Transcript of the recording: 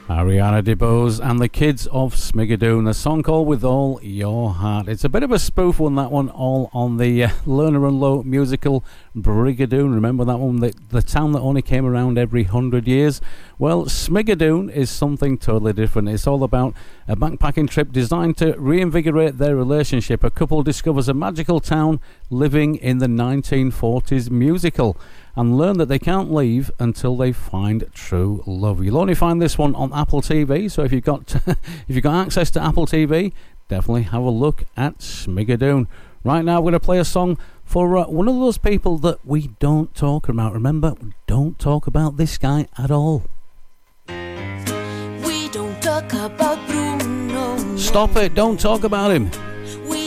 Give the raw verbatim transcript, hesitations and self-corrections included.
Ariana DeBose and the Kids of Smigadoon, a song called With All Your Heart. It's a bit of a spoof one, that one, all on the uh, Lerner and Loewe musical Brigadoon. Remember that one, the, the town that only came around every hundred years? Well, Smigadoon is something totally different. It's all about a backpacking trip designed to reinvigorate their relationship. A couple discovers a magical town living in the nineteen forties musical and learn that they can't leave until they find true love. You'll only find this one on Apple T V, so if you've got if you've got access to Apple T V, definitely have a look at Smigadoon. Right now, we're going to play a song for uh, one of those people that we don't talk about. Remember, we don't talk about this guy at all. We don't talk about Bruno. Stop it! Don't talk about him.